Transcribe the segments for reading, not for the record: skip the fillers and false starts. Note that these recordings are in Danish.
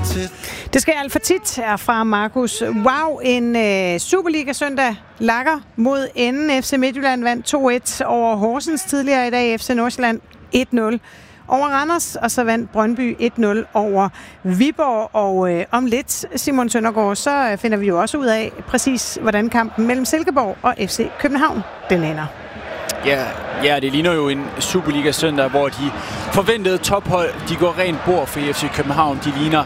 Det skal alt for tit er fra Markus. Wow, en Superliga-søndag lakker mod enden. FC Midtjylland vandt 2-1 over Horsens tidligere i dag. FC Nordsjælland 1-0 over Randers, og så vandt Brøndby 1-0 over Viborg. Og om lidt, Simon Søndergaard, så finder vi jo også ud af præcis, hvordan kampen mellem Silkeborg og FC København den ender. Ja, det ligner jo en Superliga-søndag, hvor de forventede tophold, de går rent bord for FC København. De ligner,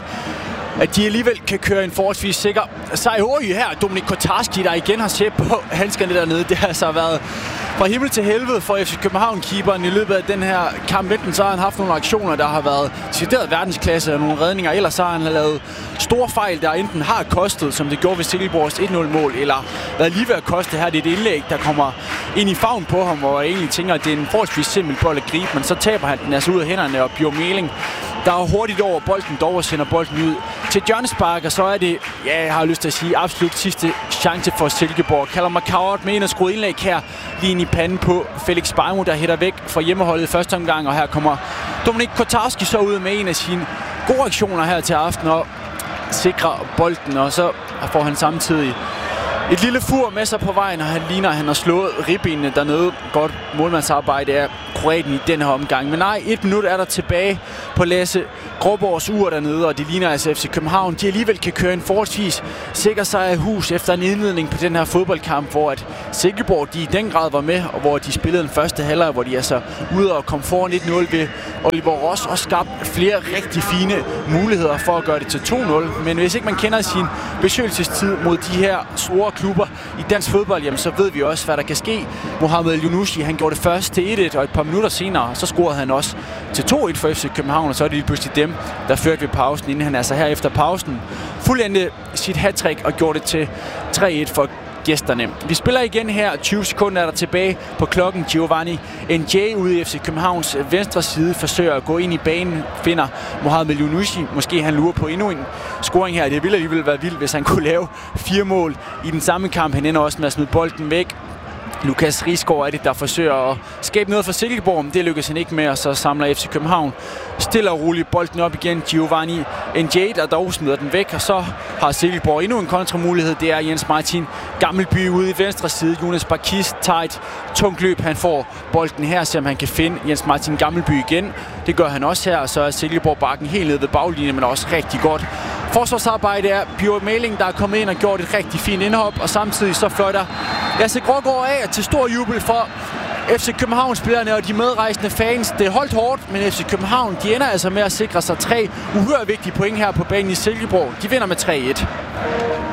at de alligevel kan køre en forholdsvis sikker sejr her. Dominik Kotarski, der igen har set på handskerne dernede. Det har altså været fra himmel til helvede for FC København-keeperen i løbet af den her kamp. Enten så har han haft nogle aktioner, der har været decideret verdensklasse og nogle redninger. Ellers så har han lavet store fejl, der enten har kostet, som det gjorde ved Silkeborgs 1-0-mål, eller været lige ved at koste her. Det er et indlæg, der kommer ind i favn på ham, hvor jeg egentlig tænker, at det er en forholdsvis simpel bold at gribe, men så taber han den altså ud af hænderne, og Bjørn Meling, der er hurtigt over bolden dog og sender bolden ud til hjørnespark, og så er det, jeg har lyst til at sige, absolut sidste chance for Silkeborg. Callum McCoward med en og skruet indlæg her, lige ind i panden på Felix Beimo, der hætter væk fra hjemmeholdet i første omgang, og her kommer Dominik Kotarski så ud med en af sine gode aktioner her til aften og sikrer bolden, og så får han samtidig et lille fur med sig på vejen, og han ligner, at han har slået ribbenene dernede. Godt målmandsarbejde af kroaten i den her omgang. Men nej, 1 minut er der tilbage på Lasse Gråborgs ur dernede, og det ligner altså FC København. De alligevel kan køre en forholdsvis sikker sejr i hus efter en indledning på den her fodboldkamp, hvor at Silkeborg de i den grad var med, og hvor de spillede den første halvleg, hvor de altså ude og kom foran 1-0 ved Oliver Ross og skabt flere rigtig fine muligheder for at gøre det til 2-0. Men hvis ikke man kender sin besøgelsestid mod de her store klubber i dansk fodbold, jamen så ved vi også, hvad der kan ske. Mohamed El-Yunushi, han gjorde det først til 1-1, og et par minutter senere, så scorede han også til 2-1 for FC København, og så er det lige pludselig dem, der førte ved pausen, inden han altså her efter pausen fuldendte sit hattrick og gjorde det til 3-1 for gæsterne. Vi spiller igen her. 20 sekunder er der tilbage på klokken. Giovanni NJ ude i FC Københavns venstre side forsøger at gå ind i banen, finder Mohamed El-Yunushi. Måske han lurer på endnu en scoring her. Det ville alligevel være vildt, hvis han kunne lave 4 mål i den samme kamp. Han ender også med at smide bolden væk. Lukas Risgaard er det, der forsøger at skabe noget for Silkeborg. Det lykkes han ikke med, og så samler FC København stille og roligt bolden op igen. Giovanni NJ, der dog smider den væk, og så har Silkeborg endnu en kontramulighed. Det er Jens Martin Gammelby ude i venstre side. Jonas Bakis tager et tungt løb. Han får bolden her, så han kan finde Jens Martin Gammelby igen. Det gør han også her, og så er Silkeborg bakken helt nede ved baglinjen, men også rigtig godt forsvarsarbejde er Bjørn Meling, der er kommet ind og gjort et rigtig fint indhop, og samtidig så fløjter Lasse Grågaard af til stor jubel for FC København-spillerne og de medrejsende fans. Det er holdt hårdt, men FC København, de ender altså med at sikre sig 3 uhyre vigtige point her på banen i Silkeborg. De vinder med 3-1.